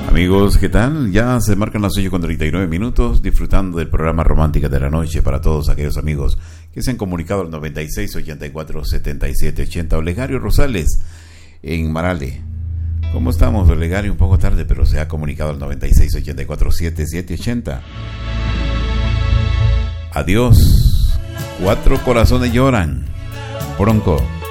Amigos, ¿qué tal? Ya se marcan las 8:39, disfrutando del programa Romántica de la Noche para todos aquellos amigos que se han comunicado al 96 84 77 80. Olegario Rosales en Marale. ¿Cómo estamos, Olegario? Un poco tarde, pero se ha comunicado al 96 84 77 80. Adiós. 4 corazones lloran. Bronco.